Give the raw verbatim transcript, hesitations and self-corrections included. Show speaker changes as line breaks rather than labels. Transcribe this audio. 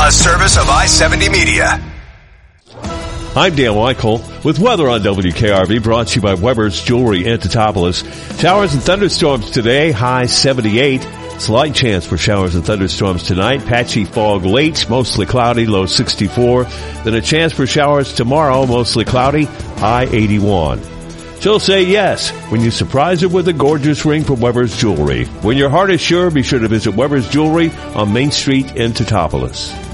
a service of I seventy Media.
I'm Dan Weichel with weather on W K R V, brought to you by Weber's Jewelry in Teutopolis. Showers and thunderstorms today, high seventy-eight. Slight chance for showers and thunderstorms tonight. Patchy fog late, mostly cloudy, low sixty-four. Then a chance for showers tomorrow, mostly cloudy, high eighty-one. She'll say yes when you surprise her with a gorgeous ring from Weber's Jewelry. When your heart is sure, be sure to visit Weber's Jewelry on Main Street in Teutopolis.